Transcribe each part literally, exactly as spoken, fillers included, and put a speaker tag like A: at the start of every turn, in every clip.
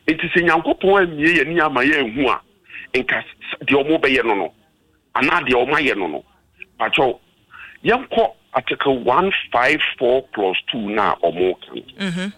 A: it is in Yankopon ye ni amaye hu a enka de omo be ye no no ana de omo ye no no pacho yanko article one fifty-four clause two na omo kan mhm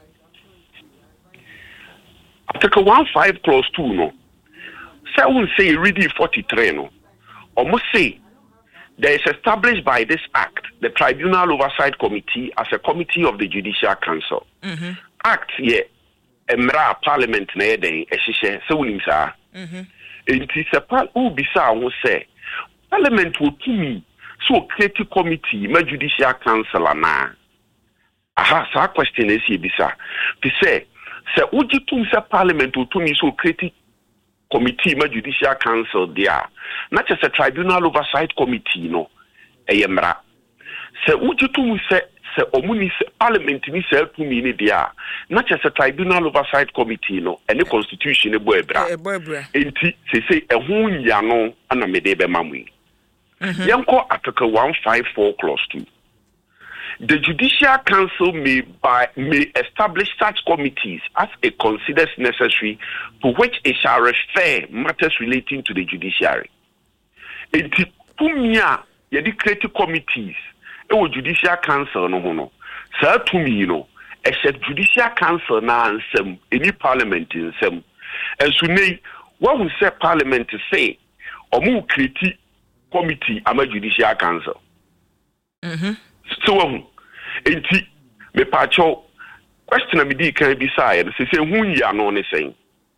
A: article one fifty clause two no say we say reading forty-three no omo say there is established by this act the Tribunal Oversight Committee as a committee of the Judicial Council. Mhm. Act ye emra parliament na ye den ehihye se wonim saa. Mhm. Enti se pal u bisa wo say parliament wo tumi so create committee ma Judicial Council na. Aha, sa question is ye bisa. Ti say se ujitum se parliament wo tumi so create committee ma Judicial Council dia not just a Tribunal Oversight Committee no eyemra se ujitum se se omuni se parliament ni se tumi ni dia not just a Tribunal Oversight Committee no any constitution e bo ebra enti se se ehun ya no ana mede be mamui yanko article one fifty-four clause two. The Judicial Council may by may establish such committees as it considers necessary, to which it shall refer matters relating to the judiciary. It tumia yedi create committees. E wo Judicial Council no no. Sa tumi no. E se Judicial Council na ansem any parliament insem. And so nei what we say parliament say omu create committee ama Judicial Council. Mhm. So um enti me pacho question me di kan bi sai se se hu ya no ne sen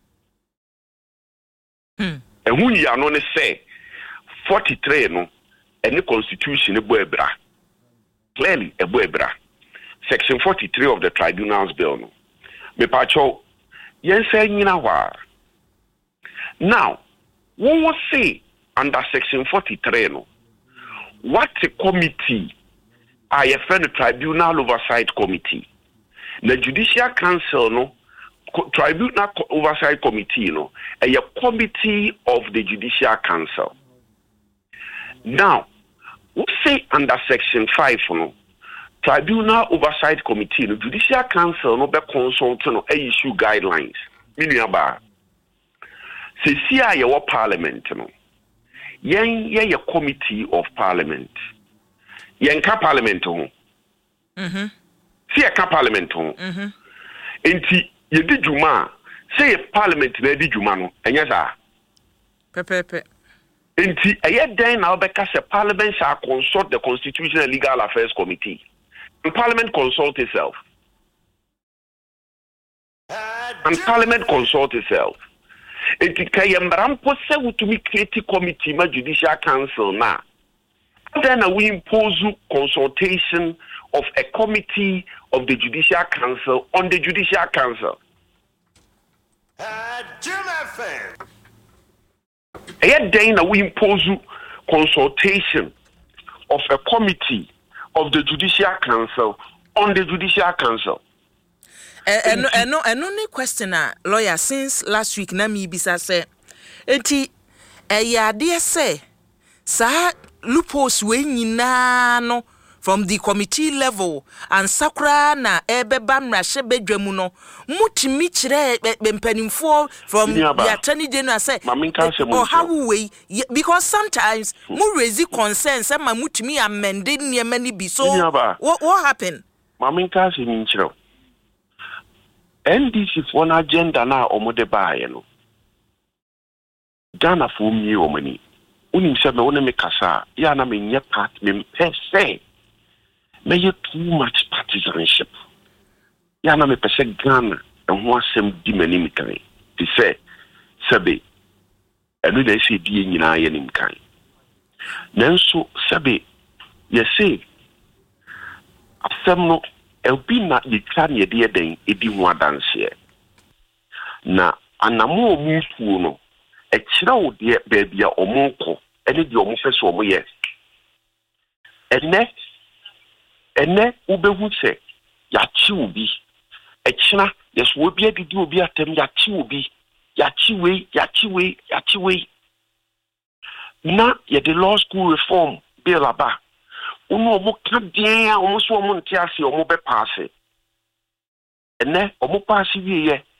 A: hm e hu ya no ne say forty-three no any constitution e bo ebra clearly e bo ebra section forty-three of the Tribunals Bill no me pacho yen say nyina wa now what was say under section forty-three no what a committee I have a Tribunal Oversight Committee. The Judicial Council, no, Tribunal Oversight Committee, no, a committee of the Judicial Council. Now, we say under Section five, no, Tribunal Oversight Committee, the Judicial Council, no, be consult, no, a issue guidelines. Meaning about, say, see, I your Parliament, no, yen ye a committee of Parliament. Yenka parliament ho. Mhm. See a parliament ho. Mhm. Enti ye di juma, say parliament na di juma no, enya sa.
B: Pepepe.
A: Enti aye den na obeka say parliament shall consult the Constitutional and Legal Affairs Committee. And parliament consult itself. And parliament consult itself. Enti kayembra mpo se utumi create committee ma Judicial Council na. Then we impose consultation of a committee of the Judicial Council on the Judicial Council. Uh, Jim F M. Then we impose consultation of a committee of the Judicial Council on the Judicial Council.
B: And and and only question, lawyer, since last week, na mi bisa say, eti, eh ya dear say, sa loopholes we nyina no from the committee level and sakura na ebeba mrahye bedwamu no mutimi kire bempanimfo from the attorney general say oh how we because sometimes mu raise concerns say ma mutimi amend niema ni bi so what what happened
A: maminka se ni kire N D C for an agenda na omode baaye no Ghana for mi omani unim se me wona me kasa ya na me nye part me pese me ye too much partisanship ya na me pese Ghana ho asem di mani mi kan ti se sebe enu na se di nyina ye nim kan nanso sebe ye se asem no elbi na ye kan ye de den edi ho adanse na anamo mu fu no e kira wo de baby a omonko ene de omo feso omo ye ene ene ubehu se ya chi obi e kira yeso obi adidi obi atem ya chi obi ya chi we ya chi we ya chi we na ye the law school reform bill aba uno omo ka den a omo so omo ntia se omo be pass ene omo pass wie ye